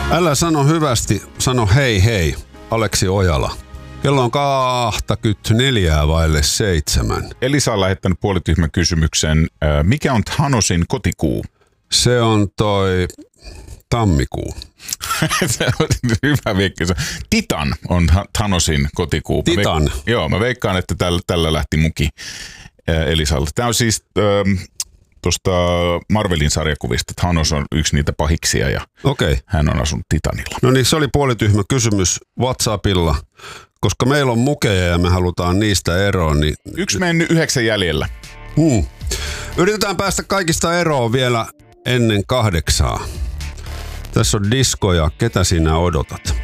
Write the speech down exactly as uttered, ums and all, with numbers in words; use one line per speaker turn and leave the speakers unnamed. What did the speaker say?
Älä sano hyvästi, sano hei hei, Aleksi Ojala. Kello on kaksikymmentäneljä vaille seitsemän.
Elisa on lähettänyt puolityhmän kysymyksen. Mikä on Thanosin kotikuu?
Se on toi tammikuu.
Se on hyvä viekki. Titan on Thanosin kotikuu.
Titan?
Veik- joo, mä veikkaan, että tällä, tällä lähti muki Elisalle. Tämä on siis ähm, tuosta Marvelin sarjakuvista. Thanos on yksi niitä pahiksia ja
okay.
Hän on asunut Titanilla.
No niin, se oli puolityhmä kysymys WhatsAppilla. Koska meillä on mukeja ja me halutaan niistä eroon, niin...
Yksi mennyt, yhdeksän jäljellä.
Hmm. Yritetään päästä kaikista eroon vielä ennen kahdeksaa. Tässä on disko ja ketä sinä odotat?